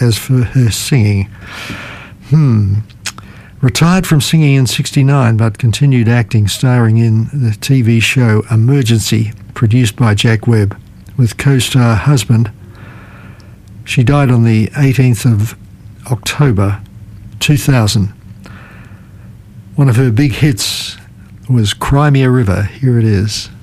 as for her singing. Retired from singing in 1969, but continued acting, starring in the TV show Emergency, produced by Jack Webb, with co-star husband. She died on the 18th of October 2000. One of her big hits was Cry Me a River. Here it is.